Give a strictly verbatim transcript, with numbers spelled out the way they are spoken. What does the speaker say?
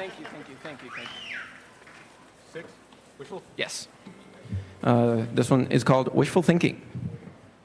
thank you, thank you, thank you, thank you. Six. Wishful? Yes. Uh, this one is called Wishful Thinking.